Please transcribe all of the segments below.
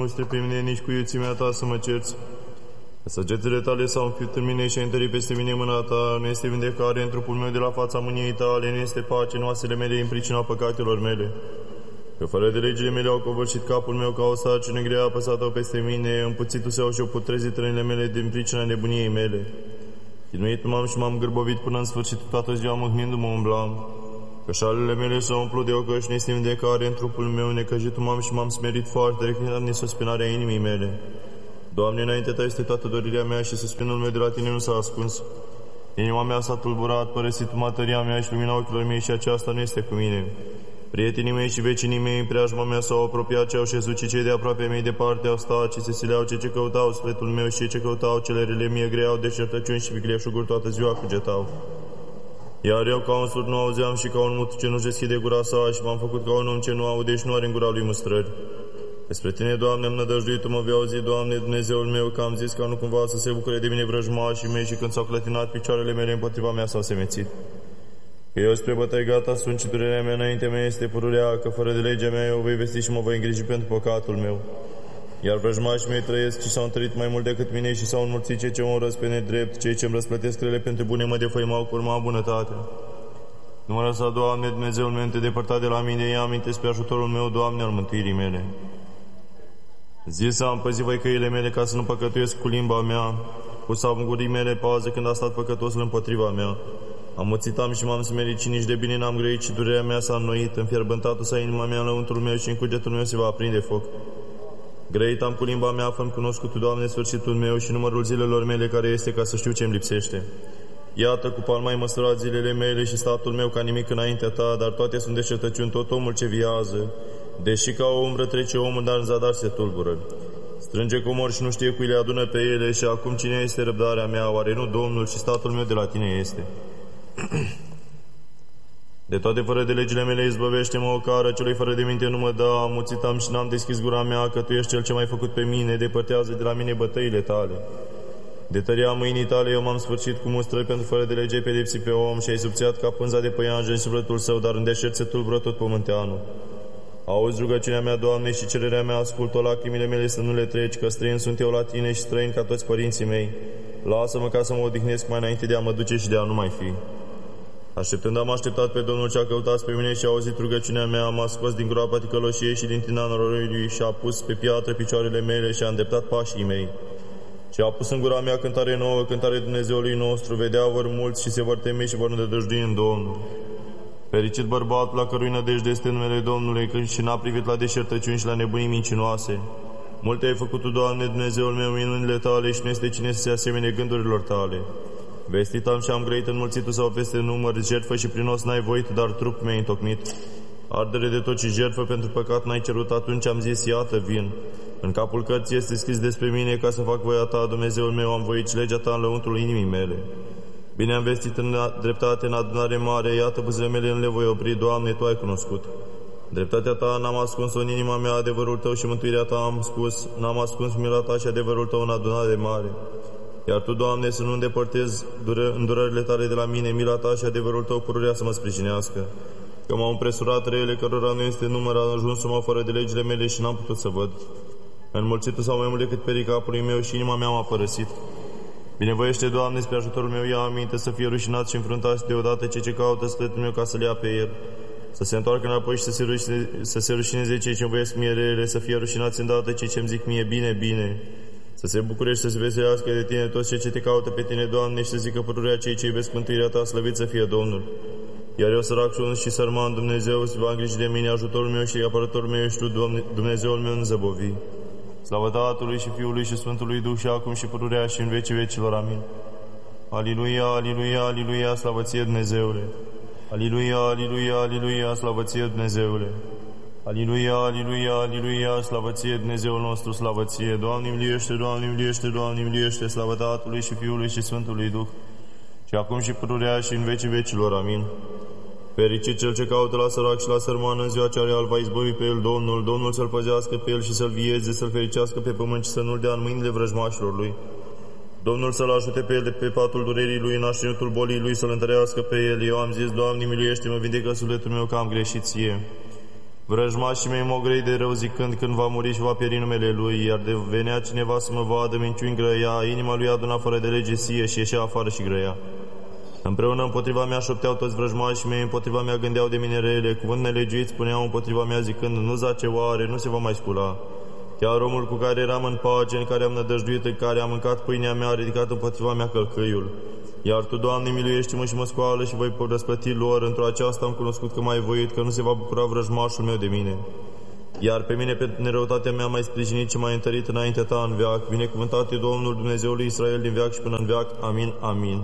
mustre pe mine, nici cu iuțimea ta să mă cerți. Săgețile tale s-au înfipt în mine și ai întărit peste mine mâna ta. Nu este vindecare în trupul meu de la fața mâniei tale, nu este pace în oasele mele din pricina păcatelor mele. Că fără de legile mele au covârșit capul meu ca o sarcină grea apăsată pe mine, împuțitu-se au și au putrezit rănile mele din pricina nebuniei mele. Chinuit m-am și m-am gârbovit până în sfârșit, toată ziua mâhnindu-mă umblam. Că șalele mele s-au umplut de ocăși, nu este vindecare în trupul meu, necăjitul m-am și m-am smerit foarte, reclinat din suspinarea inimii mele. Doamne, înainte ta este toată dorirea mea și suspinul meu de la tine nu s-a ascuns. Inima mea s-a tulburat, părăsit materia mea și lumina ochilor mei și aceasta nu este cu mine. Prietenii mei și vecinii mei în preajma mea s-au apropiat ce au șezut și cei de aproape mei departe au stat și se sileau ce căutau sufletul meu și ce căutau cele rele mie grei au deșertăciuni și vicleșuguri toată ziua cugetau. Iar eu ca un surd nu auzeam și ca un mut ce nu-și deschide gura sa și m-am făcut ca un om ce nu aude și nu are în gura lui mustrări. Despre tine, Doamne, am nădăjduit, mă vei auzi, Doamne, Dumnezeul meu, că am zis ca nu cumva să se bucure de mine vrăjmașii mei și când s-au clătinat picioarele mele împotriva mea s-au semețit. Că eu spre bătăi gata sunt și durerea mea înainte mea este pururea, că fără de legea mea eu voi vesti și mă voi îngriji pentru păcatul meu. Iar vrăjmașii mei trăiesc și s-au întărit mai mult decât mine și s-au înmulțit cei ce mă urăsc pe nedrept, cei ce îmi răsplătesc rele pentru bune mă defăimau cu urma bunătatea. Nu mă lăsa, Doamne, Dumnezeul meu, te depărta de la mine, ia aminte spre ajutorul meu, Doamne, al mântuirii mele. Zis am păzit voi căile mele ca să nu păcătuiesc cu limba mea, pus am gurii mele pază când a stat păcătosul împotriva mea. Am muțitam și m-am smerit și nici de bine n-am grăit și durerea mea s-a înnoit, înfierbântatul s-a inima mea în lăuntrul meu și în cugetul meu se va aprinde foc. Grăit am cu limba mea, fă-mi cunoscut, Doamne, sfârșitul meu și numărul zilelor mele care este ca să știu ce-mi lipsește. Iată, cu palma ai măsurat zilele mele și statul meu ca nimic înaintea ta, dar toate sunt deșertăciuni, tot omul ce viază. Deși ca o umbră trece omul, dar în zadar se tulbură. Strânge comori și nu știe cui le adună pe ele și acum cine este răbdarea mea? Oare nu Domnul și statul meu de la tine este? De toate fără de legile mele izbăvește-mă, o cară, celui fără de minte nu mă da, am muțitam și n-am deschis gura mea, că tu ești cel ce m-ai făcut pe mine, depărtează de la mine bătăile tale. De tăria mâinii tale eu m-am sfârșit cu mustrări pentru fără de lege ai pedepsit pe om și ai subțiat ca pânza de păianjen în sufletul său, dar în deșert se tulbură tot pământeanul. Auzi rugăciunea mea, Doamne, și cererea mea, ascult-o, lacrimile mele să nu le treci, că străin sunt eu la tine și străin ca toți părinții mei. Lasă-mă ca să mă odihnesc mai înainte de a mă duce și de a nu mai fi. Așteptând am așteptat pe Domnul ce a căutat pe mine și a auzit rugăciunea mea, m-a scos din groapa ticăloșiei și din tina noroi și a pus pe piatră picioarele mele și a îndreptat pașii mei. Și a pus în gura mea cântare nouă, cântare Dumnezeului nostru, vedea vor mulți și se vor teme și vor nădăjdui în Domnul. Fericit bărbatul la cărui nădejde este numele Domnului, că și n-a privit la deșertăciuni și la nebunii mincinoase. Multe ai făcut tu, Doamne, Dumnezeul meu, minunile tale și nu este cine să se asemene gândurilor tale. Vestit am și am grăit înmulțitul sau peste număr, jertfă și prinos n-ai voit, dar trup mi-ai întocmit. Ardere de tot și jertfă pentru păcat n-ai cerut, atunci am zis, iată, vin. În capul cărții este scris despre mine, ca să fac voia ta, Dumnezeul meu, am voit și legea ta în lăuntrul inimii mele. Bine am vestit în dreptate, în adunare mare, iată buzele mele nu le voi opri, Doamne, Tu ai cunoscut. Dreptatea Ta n-am ascuns-o în inima mea, adevărul Tău și mântuirea Ta am spus, n-am ascuns mila Ta și adevărul Tău în adunare mare. Iar Tu, Doamne, să nu îndepărtezi îndurările Tale de la mine, mila Ta și adevărul Tău pururea să mă sprijinească. Că m-au împresurat rele, cărora nu este număr, a ajuns-o fără de legile mele și n-am putut să văd. Înmulțitul sau mai mult decât perii capului meu și inima mea m-a părăsit. Binevoiește, Doamne, spre ajutorul meu, ia aminte să fie rușinat și înfruntat deodată cei ce caută sfătul meu ca să le ia pe el. Să se întoarcă înapoi și să se rușineze cei ce-mi voiesc mie rele, să fie rușinați îndată cei ce-mi zic mie bine, bine. Să se bucure și să se veselească de Tine toți cei ce Te caută pe Tine, Doamne, și să zică pururea cei ce iubesc mântuirea Ta, slăvit să fie Domnul. Iar eu, sărac și sărman, Dumnezeu, se va îngriji de mine, ajutorul meu și apărătorul meu ești Tu, Dumnezeul meu, în zăbovi. Slavă Tatălui și Fiului și Sfântului Duh și acum și pururea și în vecii vecilor. Amin. Aliluia, aliluia, aliluia, slavă Ție, Dumnezeule. Aliluia, aliluia, aliluia, slavă Ție, Dumnezeule. Aliluia, aliluia, aliluia, slavă Ție, Dumnezeul nostru, slavă Ție. Doamne, miliește, Doamne, miliește, Doamne, miliește, slavă Tatălui și Fiului și Sfântului Duh și acum și pururea și în vecii vecilor. Amin. Fericit cel ce caută la sărac și la sărman în ziua cea real va izbăvi pe el Domnul, Domnul să-l păzească pe el și să-l vieze, să-l fericească pe pământ și să nu-l dea în mâinile vrăjmașilor lui. Domnul să-l ajute pe el de pe patul durerii lui, în așternutul bolii lui, să-l întărească pe el. Eu am zis, Doamne, miluiește-mă, vindecă sufletul meu că am greșit Ție. Vrăjmașii mei m-au grăit de rău zicând când va muri și va pieri numele lui, iar de venea cineva să mă vadă, minciuni grăia, inima lui aduna fără de lege sie și ieșea afară și grăia. Împreună împotriva mea șopteau toți vrăjmașii mei, împotriva mea gândeau de mine rele, cuvânt nelegiuit spuneau împotriva mea zicând, nu zace oare, nu se va mai scula. Chiar omul cu care eram în pace, în care am nădăjduit, în care am mâncat pâinea mea, a ridicat împotriva mea călcâiul. Iar Tu, Doamne, miluiește-mă și mă scoală și voi răsplăti lor. Într-o aceasta am cunoscut că m-ai voit, că nu se va bucura vrăjmașul meu de mine. Iar pe mine, pentru nerăutatea mea, m-ai sprijinit și m-ai întărit înaintea Ta în veac. Binecuvântat e Domnul Dumnezeului Israel din veac și până în veac. Amin, amin.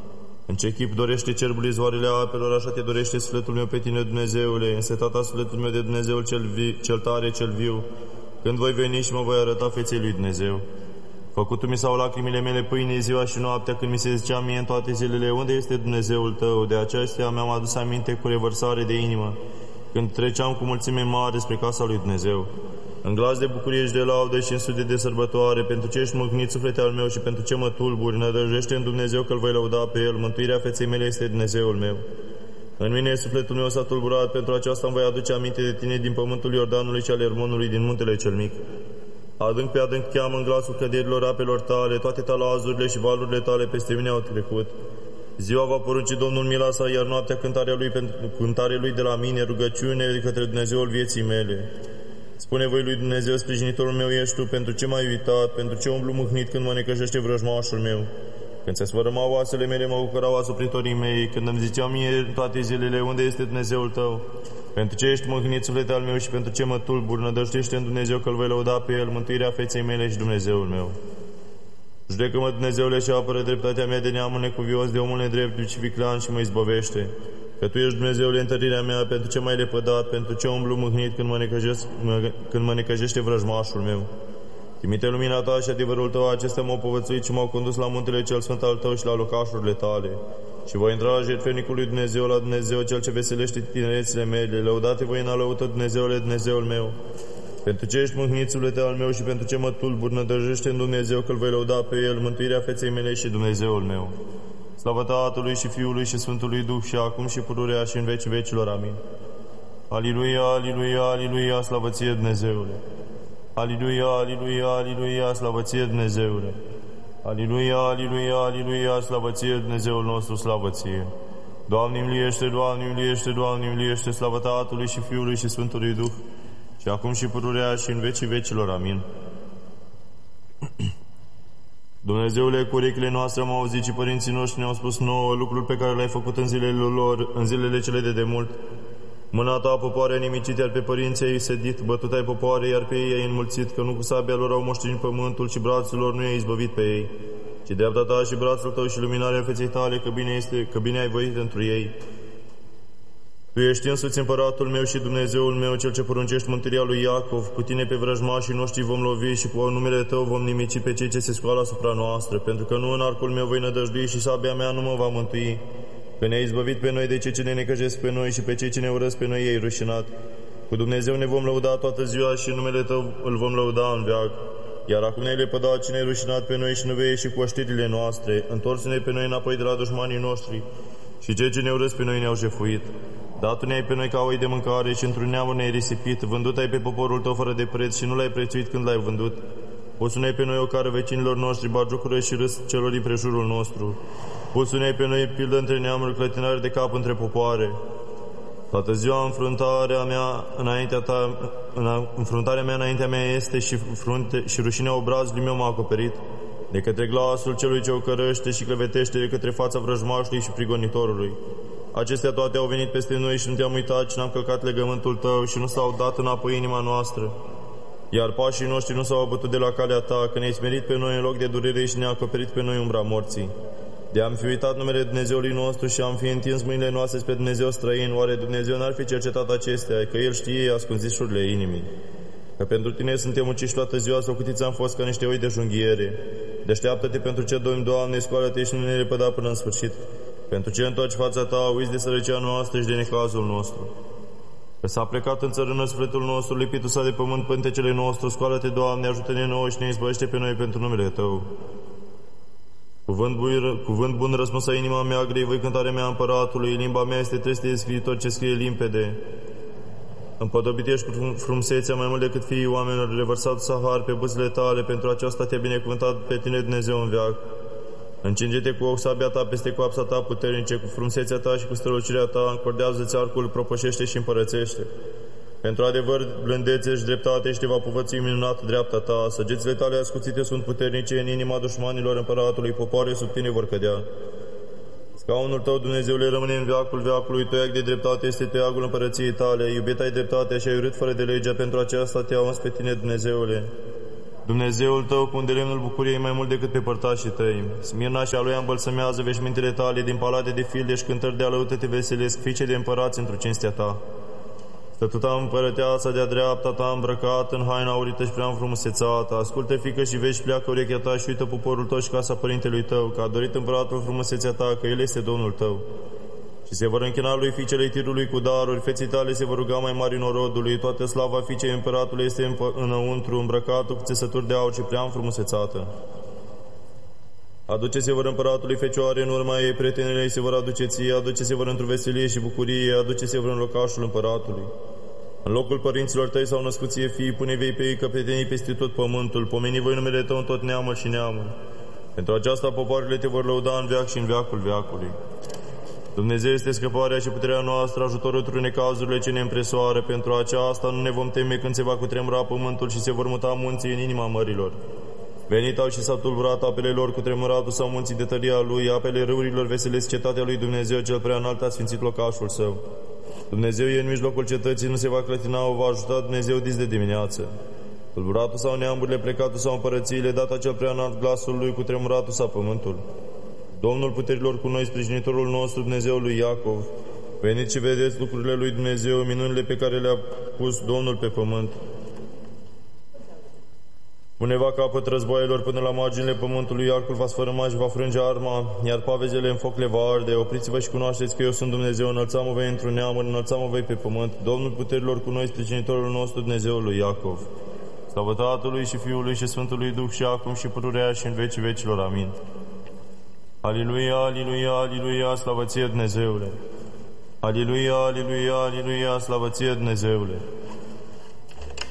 În ce chip dorește cerbul izvoarele apelor, așa Te dorește sufletul meu pe Tine, Dumnezeule. Însetata sufletul meu de Dumnezeul cel tare, cel viu. Când voi veni și mă voi arăta feței lui Dumnezeu. Făcut-mi mi s-au lacrimile mele pâine ziua și noaptea, când mi se zicea mie în toate zilele, unde este Dumnezeul Tău? De aceea mi-am adus aminte cu revărsare de inimă, când treceam cu mulțime mare spre casa lui Dumnezeu. În glas de bucurie și de laudă și în sude de sărbătoare, pentru ce ești mâhnit, suflete al meu, și pentru ce mă tulburi, nădăjduiește în Dumnezeu că-L voi lăuda pe El, mântuirea feței mele este Dumnezeul meu. În mine sufletul meu s-a tulburat, pentru aceasta îmi voi aduce aminte de Tine din pământul Iordanului și al Ermonului, din muntele cel mic. Adânc pe adânc cheamă în glasul căderilor apelor Tale, toate talazurile și valurile Tale peste mine au trecut. Ziua va porunci Domnul mila sa, iar noaptea cântarea lui de la mine, rugăciune către Dumnezeul vieții mele. Spune voi lui Dumnezeu, sprijinitorul meu ești Tu, pentru ce m-ai uitat, pentru ce umblu mâhnit când mă necăjește vrăjmașul meu. Când se sfărâmau oasele mele, mă bucurau asupritorii mei, când îmi ziceau mie toate zilele, unde este Dumnezeul Tău? Pentru ce ești mâhnit, suflete al meu, și pentru ce mă tulburi, nădăjduiește în Dumnezeu că-L voi lăuda pe El, mântuirea feței mele și Dumnezeul meu. Judecă-mă, Dumnezeule, și apără dreptatea mea de neamul necuvios, de omul nedrept și viclean, și mă izbăvește. Că Tu ești, Dumnezeule, întărirea mea, pentru ce m-ai lepădat, pentru ce umblu mâhnit când mă necăjește vrăjmașul meu. Trimite lumina Ta și adevărul Tău, acestea m-au povățuit și m-au condus la muntele cel sfânt al Tău și la locașurile Tale. Și voi intra la jertfenicul lui Dumnezeu, la Dumnezeu, Cel ce veselește tinerețile mele. Lăudate voi în alăută, Dumnezeule, Dumnezeul meu. Pentru ce ești mâhnit, suflete al meu, și pentru ce mă tulburi, nădăjduiește în Dumnezeu că-L voi lăuda pe El, mântuirea feței mele și Dumnezeul meu. Slavă Tatălui și Fiului și Sfântului Duh, și acum și pururea și în vecii vecilor. Amin. Aliluia, aliluia, aliluia, slavă Ție, Dumnezeule. Aliluia, aliluia, aliluia, slavă Ție, Dumnezeule. Aliluia, aliluia, aliluia, slavă Ție, Dumnezeul nostru, slavă Ție. Doamne, miliește, Doamne, miliește, Doamne, miliește, slavă Tatălui și Fiului și Sfântului Duh, și acum și pururea și în vecii vecilor. Amin. Dumnezeule, cu urechile noastre am auzit și părinții noștri ne-au spus nouă lucruri pe care le-ai făcut în zilele lor, în zilele cele de demult. Mâna Ta, popoare, ai nimicit, iar pe părinții ai sedit, bătut ai popoare, iar pe ei ai înmulțit, că nu cu sabia lor au moștenit pământul și brațul lor nu i-ai izbăvit pe ei, ci dreapta Ta și brațul Tău și luminarea feței Tale, că bine ai voit pentru ei. Tu ești însuți împăratul meu și Dumnezeul meu, Cel ce poruncești mântuirea lui Iacov. Cu Tine pe vrăjmașii noștri vom lovi și cu numele Tău vom nimici pe cei ce se scoală asupra noastră, pentru că nu în arcul meu voi nădăjdui și sabia mea nu mă va mântui. Că ne-ai izbăvit pe noi de cei ce ne necăjesc pe noi și pe cei ce ne urăsc pe noi ei rușinat. Cu Dumnezeu ne vom lăuda toată ziua și numele Tău îl vom lăuda în veac. Iar acum ne-ai lepădat și ne-ai rușinat pe noi și nu vei ieși cu oștirile noastre. Întorse-ne pe noi înapoi de la dușmanii noștri și cei ce ne urăsc pe noi ne-au jefuit. Dat ne-ai pe noi ca oi de mâncare și într-un neamuri ne-ai risipit. Vândut ai pe poporul Tău fără de preț și nu l-ai prețuit când l-ai vândut. Pus-ne pe noi o cară vecinilor noștri, batjocură și râs celor din prejurul nostru. Pus-ne pe noi pildă între neamuri, clătinare de cap între popoare. Toată ziua înfruntarea mea înaintea mea este și rușinea obrazului meu m-a acoperit. De către glasul celui ce o cărăște și clevetește, de către fața vrăjmașului și prigonitorului. Acestea toate au venit peste noi și nu Te-am uitat și n-am călcat legământul Tău și nu s-au dat înapoi inima noastră. Iar pașii noștri nu s-au abătut de la calea Ta, că ne-ai smerit pe noi în loc de durere și ne-ai acoperit pe noi umbra morții. De-am fi uitat numele Dumnezeului nostru și am fi întins mâinile noastre spre Dumnezeu străin, oare Dumnezeu n-ar fi cercetat acestea, că El știe ascunzișurile inimii? Că pentru Tine suntem uciși toată ziua, socutiți am fost ca niște oi de junghiere. Deșteaptă-te pentru ce dormi, Doamne, scoală-te și nu ne lepăda până în sfârșit. Pentru ce întoarci fața Ta, uiți de sărăcia noastră și de necazul nostru. Că s-a plecat în țărână sufletul nostru, lipitul s-a de pământ pântecele nostru, scoală-te, Doamne, ajută-ne nouă și ne izbăvește pe noi pentru numele Tău. Cuvânt bun răspunsa inima mea, grei voi cântarea mea împăratului, limba mea este trestie de scriitor ce scrie limpede. Împodobit ești cu frumusețea mai mult decât fiii oamenilor, revărsat sahar pe buzele tale, pentru aceasta te-a binecuvântat pe tine Dumnezeu în veac. Încinge-te cu sabia ta peste coapsa ta puternice, cu frumusețea ta și cu strălucirea ta, încordează-ți arcul, propășește și împărățește. Pentru adevăr, blândețe și dreptate și te va povățui minunat dreapta ta. Săgețile tale ascuțite sunt puternice, în inima dușmanilor împăratului, popoare sub tine vor cădea. Scaunul tău, Dumnezeule, rămâne în veacul veacului, toiac de dreptate este toiagul împărăției tale. Iubit ai dreptatea și ai urât fără de legea, pentru aceasta te-a uns pe tine, Dumnezeule. Dumnezeul tău, cu lemnul bucuriei mai mult decât pe părtașii tăi. Smirna și Aloia îmbălsămează veșmintele tale, din palate de filde și cântări de alăută te veselesc, fiice de împărați într-o cinstea ta. Stătuta împărăteasa de-a dreapta ta îmbrăcat în haina aurită și prea înfrumusețată. Ascultă, fică, și vezi, pleacă urechea ta și uită poporul tău și casa părintelui tău, că a dorit împăratul frumusețea ta, că el este Domnul tău. Și se vor închina lui fiicele Tirului cu daruri, feții tale se vor ruga mai mari în orodului, toată slava fiicei împăratului este înăuntru, îmbrăcatul cu țesături de aur și prea înfrumusețată. Aduce-se-vor împăratului fecioare în urma ei, prietenele ei se vor aduce ție, aduce-se-vor într-o veselie și bucurie, aduce-se-vor în locașul împăratului. În locul părinților tăi s-au născut ție fii, pune vei pe ei căpetenii peste tot pământul, pomeni voi numele tău în tot neamul și neamul. Pentru aceasta popoarele te vor lăuda în veac și în veacul veacului. Dumnezeu este scăparea și puterea noastră, ajutorul tuturor necazurile ce ne împresoară. Pentru aceasta nu ne vom teme când se va cutremura pământul și se vor muta munții în inima mărilor. Venit au și s-au tulburat apele lor, cu tremuratul sau munții de tăria lui, apele râurilor veselesc cetatea lui Dumnezeu, cel prea înalt a sfințit locașul său. Dumnezeu e în mijlocul cetății, nu se va clătina, o va ajuta Dumnezeu dis de dimineață. Tulburatul sau neamurile, plecatul sau împărățiile, data cel prea înalt glasul lui, cu tremuratul sau pământul. Domnul puterilor cu noi, sprijinitorul nostru, Dumnezeul lui Iacov. Veniți și vedeți lucrurile lui Dumnezeu, minunile pe care le-a pus Domnul pe pământ. Pune va capăt războaielor până la marginile pământului, arcul va sfărâma și va frânge arma, iar pavezele în foc le va arde. Opriți-vă și cunoașteți că eu sunt Dumnezeu, înălțam-o voi într-un neamuri, înălțam-o voi pe pământ. Domnul puterilor cu noi, sprijinitorul nostru, Dumnezeul lui Iacov. Slavă Tatălui și Fiului și Sfântului Duh și acum și pururea și în vecii vecilor. Amin. Aliluia, aliluia, aliluia, slavă ție, Dumnezeule! Aliluia, aliluia, aliluia, slavă ție, Dumnezeule!